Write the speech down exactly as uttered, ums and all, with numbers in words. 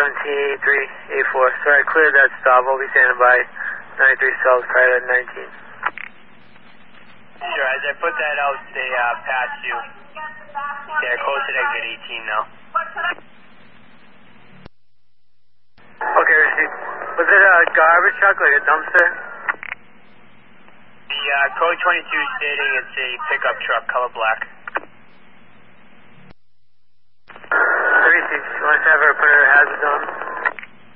seventeen eighty-three eighty-four. Sorry, I cleared that stop. I'll be standing by ninety-three South, private nineteen. Sure, as I put that out, they uh, passed you. They're close to exit eighteen now. Okay, received. Was it a garbage truck, like a dumpster? The uh, code twenty-two stating it's a pickup truck, color black. Received. You want to have her put her hazards on?